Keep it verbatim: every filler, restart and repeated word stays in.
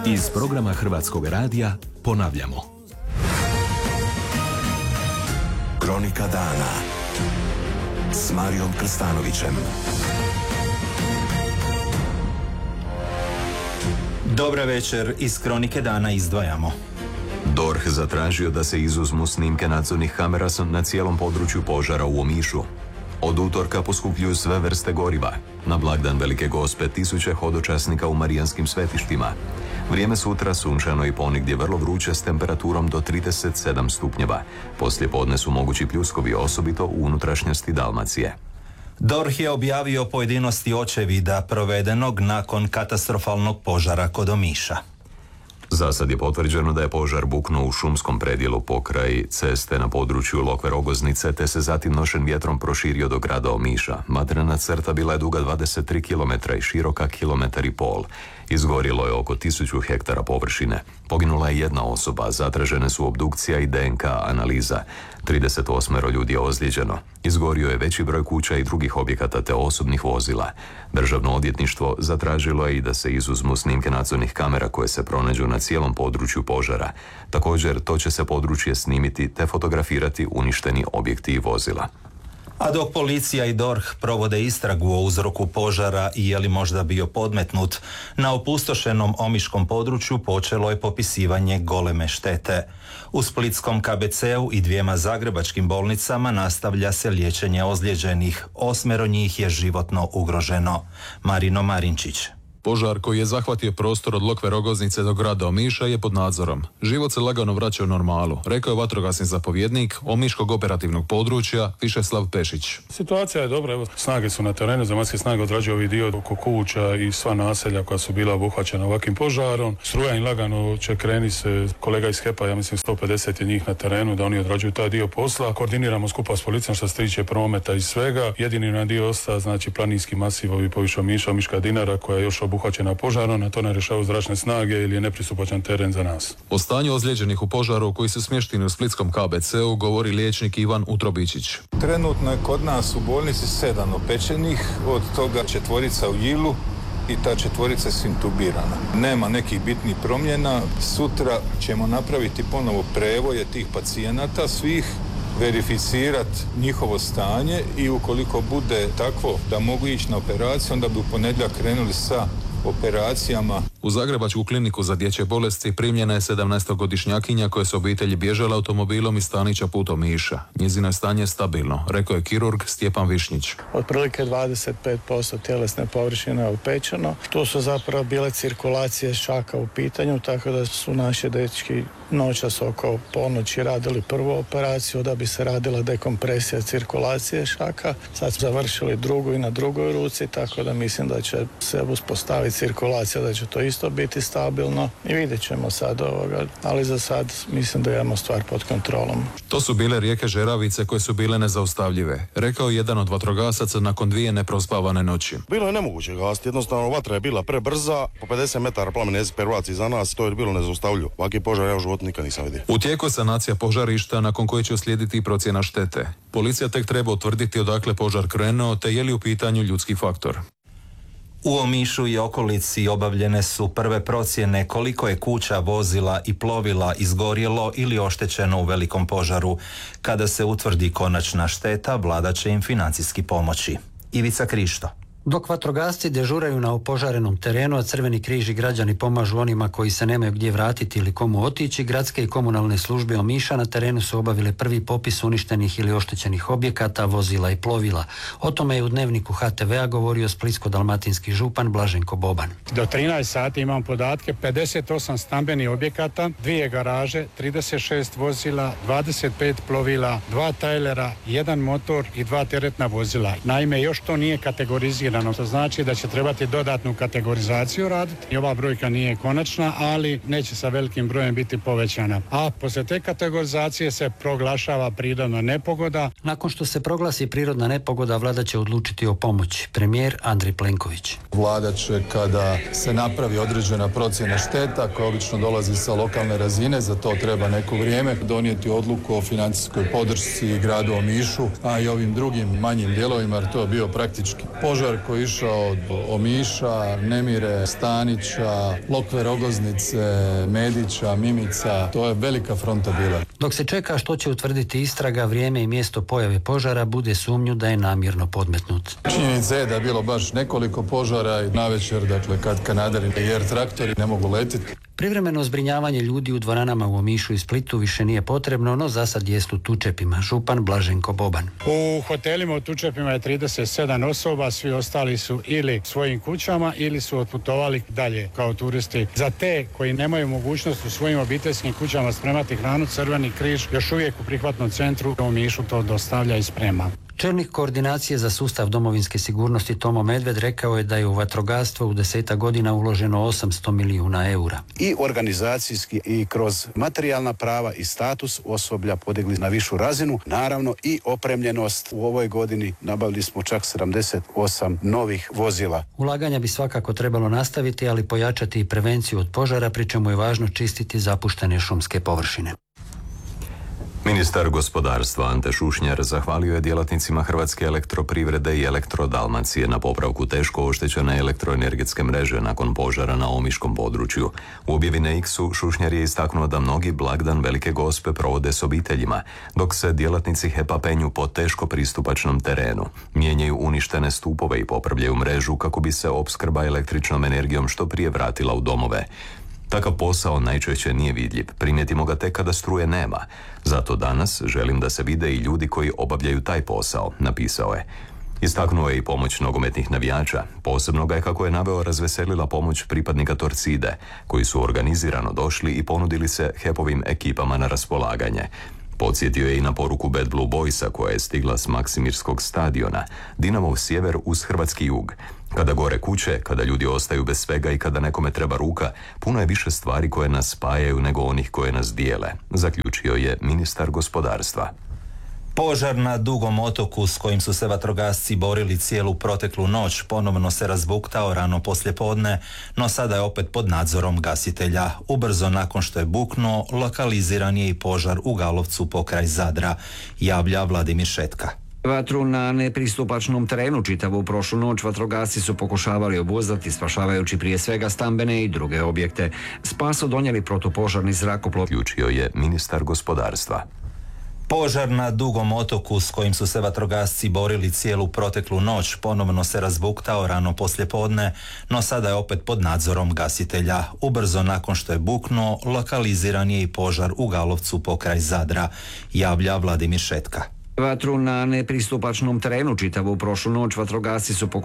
Iz programa Hrvatskog radija ponavljamo. Kronika dana s Marijom Krstanovićem. Dobra večer, iz Kronike dana izdvajamo. D O R H zatražio da se izuzmu snimke nadzornih kamera na cijelom području požara u Omišu. Od utorka poskupljuju sve vrste goriva. Na blagdan Velike Gospe tisuće hodočasnika u marijanskim svetištima. Vrijeme sutra sunčano i ponegdje vrlo vruće s temperaturom do trideset sedam stupnjeva. Poslije podne su mogući pljuskovi, osobito u unutrašnjosti Dalmacije. D O R H je objavio pojedinosti očevida provedenog nakon katastrofalnog požara kod Omiša. Za sad je potvrđeno da je požar buknuo u šumskom predjelu pokraj ceste na području Lokve Rogoznice, te se zatim nošen vjetrom proširio do grada Omiša. Materijalna crta bila je duga dvadeset tri kilometra i široka kilometar i pol. Izgorilo je oko tisuću hektara površine. Poginula je jedna osoba, zatražene su obdukcija i D N K analiza. trideset osam ljudi je ozlijeđeno. Izgorio je veći broj kuća i drugih objekata te osobnih vozila. Državno odvjetništvo zatražilo je i da se izuzmu snimke nadzornih kamera koje se pronađu na cijelom području požara. Također, to će se područje snimiti te fotografirati uništeni objekti i vozila. A dok policija i D O R H provode istragu o uzroku požara i je li možda bio podmetnut, na opustošenom omiškom području počelo je popisivanje goleme štete. U splitskom K B C-u i dvijema zagrebačkim bolnicama nastavlja se liječenje ozlijeđenih. Osmero njih je životno ugroženo. Marino Marinčić. Požar koji je zahvatio prostor od Lokve Rogoznice do grada Omiša je pod nadzorom. Život se lagano vraća u normalu, rekao je vatrogasni zapovjednik Omiškog operativnog područja Višeslav Pešić. Situacija je dobra, evo, snage su na terenu, zemaljske snage odrađuju ovaj dio oko kuća i sva naselja koja su bila obuhvaćena ovakvim požarom. Struja im lagano će kreni se, kolega iz H E P-a, ja mislim sto pedeset je njih na terenu, da oni odrađuju taj dio posla. Koordiniramo skupa s policijom što se tiče prometa i svega. Jedini na dio osta, znači planinski masiv ovi poviš Omiša, Omiška Dinara koja je još obuhvaćena požarom, na to ne rješavaju zračne snage ili je nepristupačan teren za nas. O stanju ozlijeđenih u požaru koji su smješteni u splitskom K B C-u govori liječnik Ivan Utrobičić. Trenutno je kod nas u bolnici sedam opečenih, od toga četvorica u Jilu i ta četvorica je intubirana. Nema nekih bitnih promjena. Sutra ćemo napraviti ponovo prevoje tih pacijenata svih, verificirati njihovo stanje i ukoliko bude takvo da mogu ići na operaciju, onda bi u ponedjeljak krenuli sa operacijama. U Zagrebačku kliniku za dječje bolesti primljena je sedamnaestogodišnjakinja koja se obitelji bježala automobilom iz Stanića put Omiša. Njezino je stanje stabilno, rekao je kirurg Stjepan Višnjić. Otprilike dvadeset pet posto tjelesne površine je opečeno. Tu su zapravo bile cirkulacije šaka u pitanju, tako da su naši dečki noćas oko ponoći radili prvu operaciju da bi se radila dekompresija cirkulacije šaka. Sad su završili drugu i na drugoj ruci, tako da mislim da će se uspostaviti cirkulacija, da će to isto biti stabilno i vidjet ćemo sad ovoga, ali za sad mislim da imamo stvar pod kontrolom. To su bile rijeke Žeravice koje su bile nezaustavljive, rekao jedan od vatrogasaca nakon dvije neprospavane noći. Bilo je nemoguće gasiti, jednostavno vatra je bila prebrza, po pedeset metara plamene pervaci za nas, to je bilo nezaustavljivo. Ovaki požar ja u životu nikad nisam vidio. U tijeku je sanacija požarišta nakon koje će uslijediti procjena štete. Policija tek treba utvrditi odakle požar krenuo te je li u pitanju ljudski faktor. U Omišu i okolici obavljene su prve procjene koliko je kuća, vozila i plovila izgorjelo ili oštećeno u velikom požaru. Kada se utvrdi konačna šteta, vlada će im financijski pomoći. Ivica Krišto. Dok vatrogasci dežuraju na opožarenom terenu, a Crveni križ i građani pomažu onima koji se nemaju gdje vratiti ili komu otići, gradske i komunalne službe Omiša na terenu su obavile prvi popis uništenih ili oštećenih objekata, vozila i plovila. O tome je u dnevniku H T V-a govorio splitsko-dalmatinski župan Blaženko Boban. Do trinaest sati imam podatke, pedeset osam stambenih objekata, dvije garaže, trideset šest vozila, dvadeset pet plovila, dva tajlera, jedan motor i dva teretna vozila. Naime, još to nije kategorizirano. To znači da će trebati dodatnu kategorizaciju raditi. I ova brojka nije konačna, ali neće sa velikim brojem biti povećana. A poslije te kategorizacije se proglašava prirodna nepogoda. Nakon što se proglasi prirodna nepogoda, vlada će odlučiti o pomoći. Premijer Andrej Plenković. Vlada će, kada se napravi određena procjena šteta, koja obično dolazi sa lokalne razine, za to treba neko vrijeme, donijeti odluku o financijskoj podršci gradu Omišu, a i ovim drugim manjim dijelovima, jer to je bio praktički požar koji je išao od Omiša, Nemire, Stanića, Lokve Rogoznice, Medića, Mimica. To je velika fronta bila. Dok se čeka što će utvrditi istraga, vrijeme i mjesto pojave požara bude sumnju da je namjerno podmetnut. Činjenica je da je bilo baš nekoliko požara i navečer, dakle, kad kanaderi jer traktori ne mogu letiti. Privremeno zbrinjavanje ljudi u dvoranama u Omišu i Splitu više nije potrebno, no za sad jest u Tučepima. Župan Blaženko Boban. U hotelima u Tučepima je trideset sedam osoba, svi ostali su ili svojim kućama ili su otputovali dalje kao turisti. Za te koji nemaju mogućnost u svojim obiteljskim kućama spremati hranu, Crveni križ još uvijek u prihvatnom centru u Omišu to dostavlja i sprema. Čelnik koordinacije za sustav domovinske sigurnosti Tomo Medved rekao je da je u vatrogastvo u deseta godina uloženo osamsto milijuna eura. I organizacijski i kroz materijalna prava i status osoblja podigli na višu razinu. Naravno i opremljenost. U ovoj godini nabavili smo čak sedamdeset osam novih vozila. Ulaganja bi svakako trebalo nastaviti, ali pojačati i prevenciju od požara, pri čemu je važno čistiti zapuštene šumske površine. Ministar gospodarstva Ante Šušnjar zahvalio je djelatnicima Hrvatske elektroprivrede i Elektrodalmacije na popravku teško oštećene elektroenergetske mreže nakon požara na omiškom području. U objavi na X-u Šušnjar je istaknuo da mnogi blagdan Velike Gospe provode s obiteljima, dok se djelatnici H E P-a penju po teško pristupačnom terenu. Mijenjaju uništene stupove i popravljaju mrežu kako bi se opskrba električnom energijom što prije vratila u domove. Takav posao najčešće nije vidljiv, primijetimo ga tek kada struje nema. Zato danas želim da se vide i ljudi koji obavljaju taj posao, napisao je. Istaknuo je i pomoć nogometnih navijača. Posebno ga je, kako je naveo, razveselila pomoć pripadnika Torcide, koji su organizirano došli i ponudili se H E P-ovim ekipama na raspolaganje. Podsjetio je i na poruku Bad Blue Boysa koja je stigla s Maksimirskog stadiona, Dinamov sjever uz hrvatski jug. Kada gore kuće, kada ljudi ostaju bez svega i kada nekome treba ruka, puno je više stvari koje nas spajaju nego onih koje nas dijele, zaključio je ministar gospodarstva. Požar na Dugom otoku s kojim su se vatrogasci borili cijelu proteklu noć ponovno se razbuktao rano poslijepodne, no sada je opet pod nadzorom gasitelja. Ubrzo nakon što je buknuo, lokaliziran je i požar u Galovcu pokraj Zadra, javlja Vladimir Šetka. Vatru na nepristupačnom terenu čitavu prošlu noć vatrogasci su pokušavali obuzdati, spašavajući prije svega stambene i druge objekte. Spas su donijeli protupožarni zrakoplov, zaključio je ministar gospodarstva. Požar na Dugom otoku s kojim su se vatrogasci borili cijelu proteklu noć ponovno se razbuktao rano poslijepodne, no sada je opet pod nadzorom gasitelja. Ubrzo nakon što je buknuo, lokaliziran je i požar u Galovcu pokraj Zadra, javlja Vladimir Šetka. Vatru na nepristupačnom terenu čitavu prošlu noć vatrogasci su pokušavali